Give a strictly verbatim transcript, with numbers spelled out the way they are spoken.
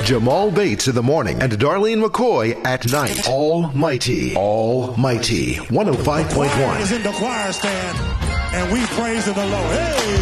Jamal Bates in the morning and Darlene McCoy at night. Almighty, Almighty, one oh five point one. Is in the choir stand, and we praise the Lord. Hey!